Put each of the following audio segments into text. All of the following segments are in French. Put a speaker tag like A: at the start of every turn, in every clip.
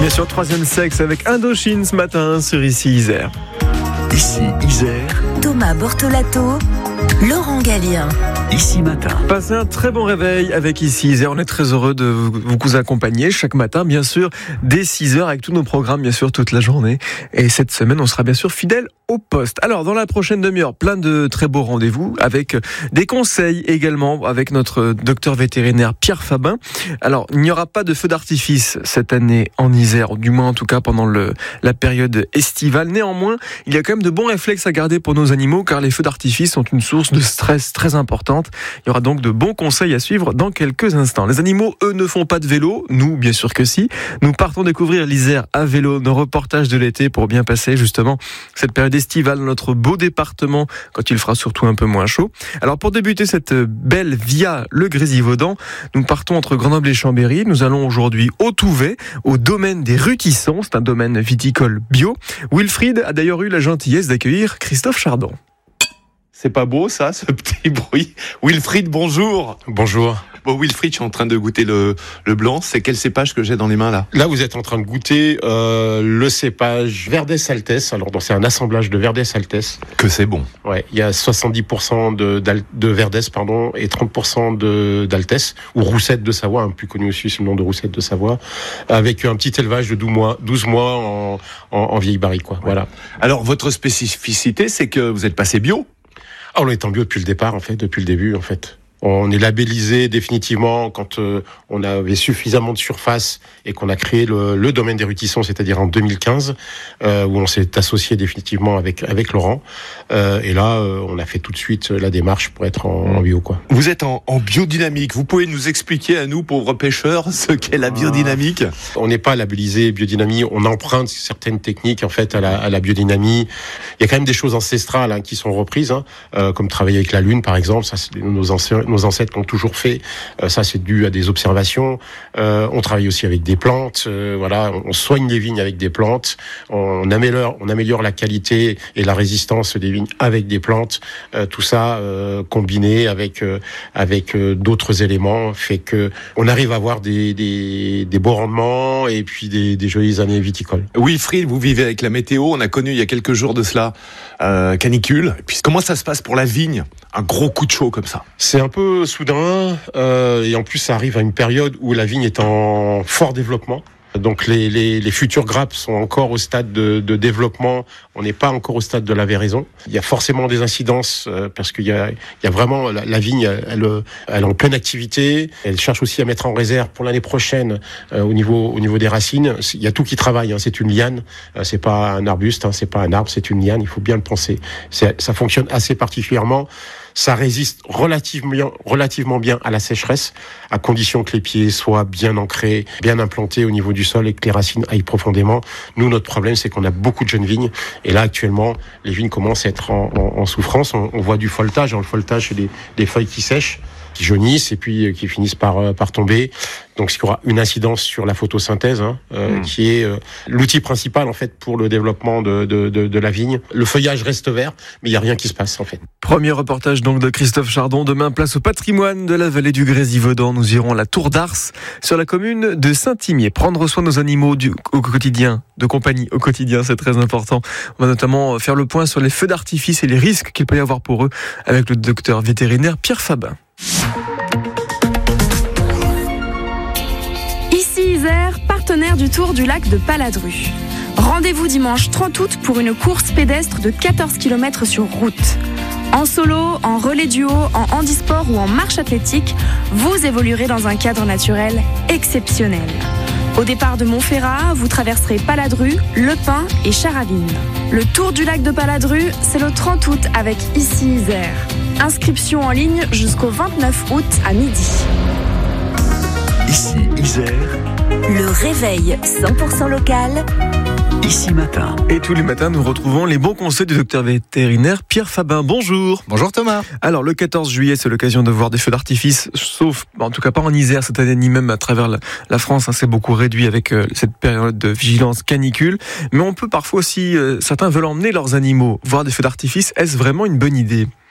A: Bien sûr, troisième sexe avec Indochine ce matin sur Ici Isère.
B: Ici Isère.
C: Thomas Bortolato, Laurent Gallien.
B: Ici Matin.
A: Passez un très bon réveil avec Ici Isère. On est très heureux de vous accompagner chaque matin, bien sûr, dès 6h avec tous nos programmes, bien sûr, toute la journée. Et cette semaine, on sera bien sûr fidèle au poste. Alors, dans la prochaine demi-heure, plein de très beaux rendez-vous avec des conseils également avec notre docteur vétérinaire Pierre Fabin. Alors, il n'y aura pas de feu d'artifice cette année en Isère, du moins en tout cas pendant la période estivale. Néanmoins, il y a quand même de bons réflexes à garder pour nos animaux car les feux d'artifice sont une source de stress très importante. Il y aura donc de bons conseils à suivre dans quelques instants. Les animaux, eux, ne font pas de vélo. Nous, bien sûr que si. Nous partons découvrir l'Isère à vélo, nos reportages de l'été pour bien passer justement cette période estivale dans notre beau département quand il fera surtout un peu moins chaud. Alors pour débuter cette belle via le Grésivaudan, nous partons entre Grenoble et Chambéry. Nous allons aujourd'hui au Touvet, au domaine des Rutissons. C'est un domaine viticole bio. Wilfried a d'ailleurs eu la gentillesse d'accueillir Christophe Chardon.
D: C'est pas beau ça, ce petit bruit. Wilfried, bonjour.
E: Bonjour.
D: Bon, Wilfried, je suis en train de goûter le blanc. C'est quel cépage que j'ai dans les mains là ?
E: Là, vous êtes en train de goûter le cépage Verdès Altesse. Alors, c'est un assemblage de Verdès Altesse.
D: Que c'est bon.
E: Ouais, il y a 70% de Verdès, et 30% d'Altesse, ou Roussette de Savoie, plus connu aussi sous le nom de Roussette de Savoie, avec un petit élevage de 12 mois en vieille barrique, quoi. Ouais. Voilà.
D: Alors, votre spécificité, c'est que vous êtes passé bio ?
E: Ah, on est en bio depuis le départ, en fait, depuis le début, en fait. On est labellisé définitivement quand on avait suffisamment de surface et qu'on a créé le domaine des Rutissons, c'est-à-dire en 2015, où on s'est associé définitivement avec Laurent. Et là, on a fait tout de suite la démarche pour être en bio, quoi.
D: Vous êtes en biodynamique. Vous pouvez nous expliquer à nous, pauvres pêcheurs, ce qu'est la biodynamique ?
E: On n'est pas labellisé biodynamie. On emprunte certaines techniques en fait à la biodynamie. Il y a quand même des choses ancestrales qui sont reprises, comme travailler avec la lune, par exemple. Ça, c'est nos ancêtres l'ont toujours fait. Ça, c'est dû à des observations. On travaille aussi avec des plantes. Voilà, on soigne les vignes avec des plantes. On améliore la qualité et la résistance des vignes avec des plantes. Tout ça combiné avec d'autres éléments fait que on arrive à avoir des beaux rendements et puis des jolies années viticoles.
D: Wilfried, vous vivez avec la météo. On a connu il y a quelques jours de cela canicule. Et puis comment ça se passe pour la vigne ? Un gros coup de chaud comme ça.
E: C'est un peu soudain et en plus ça arrive à une période où la vigne est en fort développement. Donc les futures grappes sont encore au stade de développement. On n'est pas encore au stade de la véraison. Il y a forcément des incidences parce qu'il y a vraiment la vigne, elle est en pleine activité. Elle cherche aussi à mettre en réserve pour l'année prochaine au niveau des racines. Il y a tout qui travaille. C'est une liane. C'est pas un arbuste. C'est pas un arbre. C'est une liane. Il faut bien le penser. Ça fonctionne assez particulièrement. Ça résiste relativement bien à la sécheresse, à condition que les pieds soient bien ancrés, bien implantés au niveau du sol et que les racines aillent profondément. Nous, notre problème, c'est qu'on a beaucoup de jeunes vignes. Et là, actuellement, les vignes commencent à être en souffrance. On voit du folletage. Le folletage, c'est des feuilles qui sèchent, qui jaunissent et puis qui finissent par tomber. Donc, il y aura une incidence sur la photosynthèse, qui est l'outil principal en fait pour le développement de la vigne. Le feuillage reste vert, mais il y a rien qui se passe en fait.
A: Premier reportage donc de Christophe Chardon. Demain, place au patrimoine de la vallée du Grésivaudan. Nous irons à la Tour d'Ars, sur la commune de Saint-Imier. Prendre soin de nos animaux au quotidien, de compagnie au quotidien, c'est très important. On va notamment faire le point sur les feux d'artifice et les risques qu'il peut y avoir pour eux avec le docteur vétérinaire Pierre Fabin.
F: Ici Isère, partenaire du Tour du lac de Paladru. Rendez-vous dimanche 30 août pour une course pédestre de 14 km sur route. En solo, en relais duo, en handisport ou en marche athlétique, vous évoluerez dans un cadre naturel exceptionnel. Au départ de Montferrat, vous traverserez Paladru, Le Pin et Charavine. Le Tour du lac de Paladru, c'est le 30 août avec Ici Isère. Inscription en ligne jusqu'au 29 août à midi.
B: Ici Isère.
C: Le réveil 100% local.
B: Ici Matin.
A: Et tous les matins, nous retrouvons les bons conseils du docteur vétérinaire Pierre Fabin. Bonjour.
G: Bonjour Thomas.
A: Alors, le 14 juillet, c'est l'occasion de voir des feux d'artifice, sauf, en tout cas pas en Isère cette année, ni même à travers la France. C'est beaucoup réduit avec cette période de vigilance canicule. Mais on peut parfois aussi, certains veulent emmener leurs animaux voir des feux d'artifice. Est-ce vraiment une bonne idée ?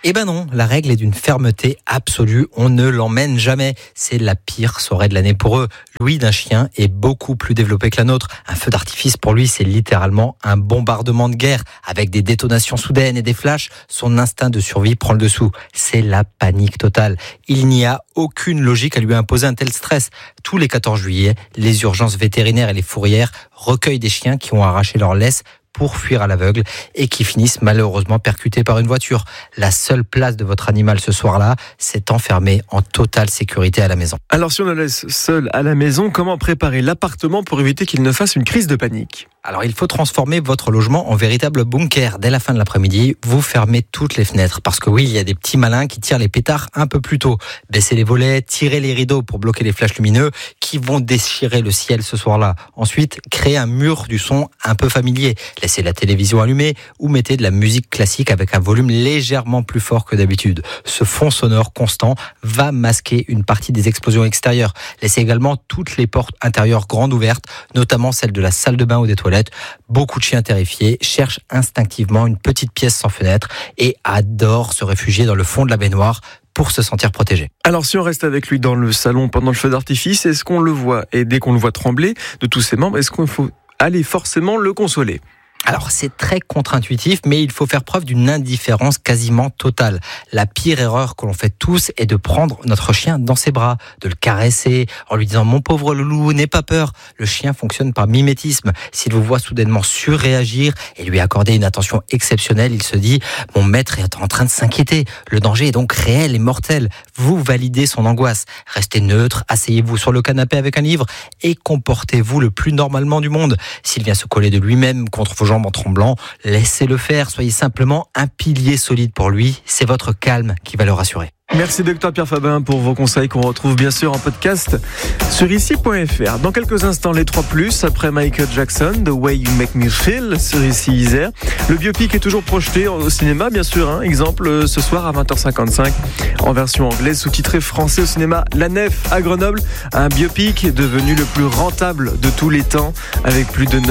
G: Eh ben non, la règle est d'une fermeté absolue. On ne l'emmène jamais. C'est la pire soirée de l'année pour eux. L'ouïe d'un chien est beaucoup plus développée que la nôtre. Un feu d'artifice pour lui, c'est littéralement un bombardement de guerre. Avec des détonations soudaines et des flashs, son instinct de survie prend le dessous. C'est la panique totale. Il n'y a aucune logique à lui imposer un tel stress. Tous les 14 juillet, les urgences vétérinaires et les fourrières recueillent des chiens qui ont arraché leur laisse pour fuir à l'aveugle et qui finissent malheureusement percutés par une voiture. La seule place de votre animal ce soir-là, c'est enfermé en totale sécurité à la maison.
A: Alors si on le laisse seul à la maison, comment préparer l'appartement pour éviter qu'il ne fasse une crise de panique ?
G: Alors il faut transformer votre logement en véritable bunker. Dès la fin de l'après-midi, vous fermez toutes les fenêtres. Parce que oui, il y a des petits malins qui tirent les pétards un peu plus tôt. Baissez les volets, tirez les rideaux pour bloquer les flashs lumineux qui vont déchirer le ciel ce soir-là. Ensuite, créez un mur du son un peu familier. Laissez la télévision allumée ou mettez de la musique classique avec un volume légèrement plus fort que d'habitude. Ce fond sonore constant va masquer une partie des explosions extérieures. Laissez également toutes les portes intérieures grandes ouvertes, notamment celle de la salle de bain ou des toilettes. Beaucoup de chiens terrifiés cherchent instinctivement une petite pièce sans fenêtre et adorent se réfugier dans le fond de la baignoire pour se sentir protégé.
A: Alors si on reste avec lui dans le salon pendant le feu d'artifice, est-ce qu'on le voit, et dès qu'on le voit trembler de tous ses membres, est-ce qu'il faut aller forcément le consoler ?
G: Alors c'est très contre-intuitif, mais il faut faire preuve d'une indifférence quasiment totale. La pire erreur que l'on fait tous est de prendre notre chien dans ses bras, de le caresser en lui disant « Mon pauvre loulou, n'aie pas peur ». Le chien fonctionne par mimétisme. S'il vous voit soudainement surréagir et lui accorder une attention exceptionnelle, il se dit « Mon maître est en train de s'inquiéter. Le danger est donc réel et mortel ». Vous validez son angoisse. Restez neutre, asseyez-vous sur le canapé avec un livre et comportez-vous le plus normalement du monde. S'il vient se coller de lui-même contre vos jambes en tremblant, laissez-le faire, soyez simplement un pilier solide pour lui, c'est votre calme qui va le rassurer.
A: Merci Dr Pierre Fabin pour vos conseils qu'on retrouve bien sûr en podcast sur ici.fr. Dans quelques instants, les 3+, après Michael Jackson, The Way You Make Me Feel sur Ici Isère. Le biopic est toujours projeté au cinéma, bien sûr. Exemple, ce soir à 20h55, en version anglaise, sous-titré français au cinéma La Nef à Grenoble. Un biopic devenu le plus rentable de tous les temps, avec plus de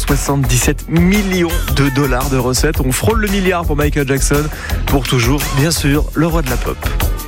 A: 977 millions de dollars de recettes. On frôle le milliard pour Michael Jackson, pour toujours, bien sûr, le roi de la pop.